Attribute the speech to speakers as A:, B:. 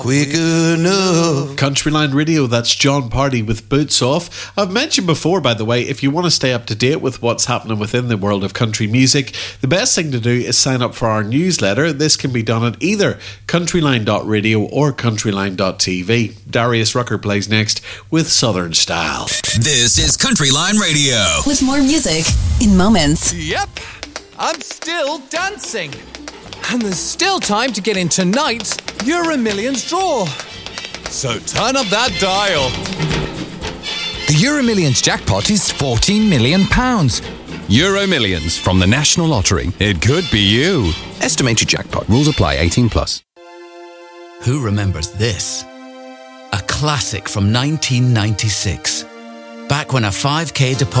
A: quick enough.
B: Countryline Radio, that's John Party with Boots Off. I've mentioned before, by the way, if you want to stay up to date with what's happening within the world of country music, the best thing to do is sign up for our newsletter. This can be done at either countryline.radio or countryline.tv. Darius Rucker plays next with Southern Style.
C: This is Countryline Radio.
D: With more music in moments.
E: Yep, I'm still dancing. And there's still time to get in tonight's Euro Millions draw. So turn up that dial.
F: The Euro Millions jackpot is £14 million.
G: Euro Millions from the National Lottery. It could be you.
F: Estimated jackpot. Rules apply. 18+.
H: Who remembers this? A classic from 1996. Back when a 5k deposit